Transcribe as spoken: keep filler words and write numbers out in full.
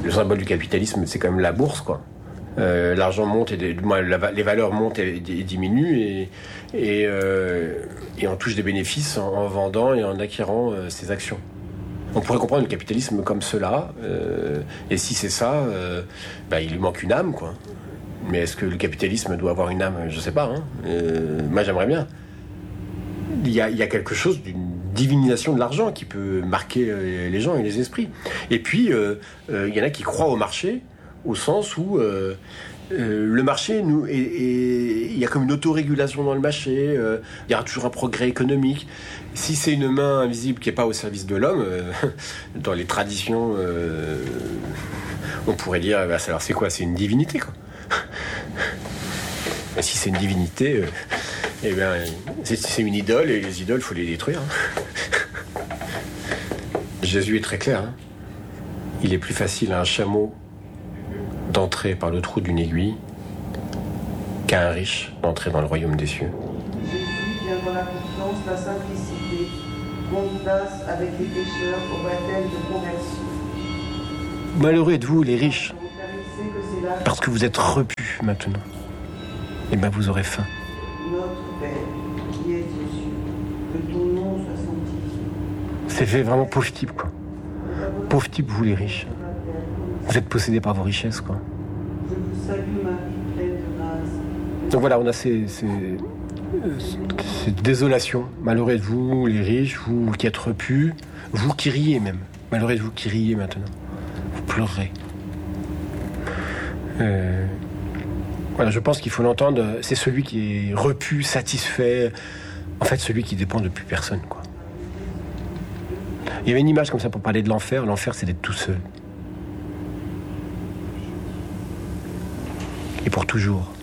le symbole du capitalisme, c'est quand même la bourse, quoi. Euh, l'argent monte et des, la, les valeurs montent et, et diminuent et, et, euh, et on touche des bénéfices en, en vendant et en acquérant euh, ces actions. On pourrait comprendre le capitalisme comme cela, euh, et si c'est ça, euh, bah, il lui manque une âme, quoi. Mais est-ce que le capitalisme doit avoir une âme ? Je sais pas. Hein. Euh, moi, j'aimerais bien. Il y a, il y a quelque chose d'une divinisation de l'argent qui peut marquer les gens et les esprits. Et puis, euh, euh, il y en a qui croient au marché, au sens où euh, euh, le marché, nous, est, est, il y a comme une autorégulation dans le marché, euh, il y aura toujours un progrès économique. Si c'est une main invisible qui n'est pas au service de l'homme, euh, dans les traditions, euh, on pourrait dire, bah, alors c'est quoi ? C'est une divinité, quoi. Et si c'est une divinité, euh, eh bien, c'est, c'est une idole, et les idoles, il faut les détruire. Hein. Jésus est très clair. Hein. Il est plus facile à un chameau d'entrer par le trou d'une aiguille qu'à un riche d'entrer dans le royaume des cieux. Jésus vient dans la confiance, la simplicité, qu'on place avec les pécheurs au baptême de conversion. Malheureux êtes-vous, les riches, parce que vous êtes repus maintenant. Et bien vous aurez faim. Notre Père, qui es aux cieux, que ton nom soit sanctifié. C'est fait vraiment pauvre type, quoi. Pauvre type, vous les riches. Vous êtes possédés par vos richesses, quoi. Je vous salue, Marie, pleine de grâce. Donc voilà, on a ces, ces, ces désolations. Malheureux êtes-vous, les riches, vous qui êtes repus, vous qui riez même. Malheureux êtes-vous qui riez maintenant. Vous pleurerez. Euh, voilà, je pense qu'il faut l'entendre. C'est celui qui est repu, satisfait. En fait, celui qui dépend de plus personne, quoi. Il y avait une image comme ça pour parler de l'enfer. L'enfer, c'est d'être tout seul. Et pour toujours.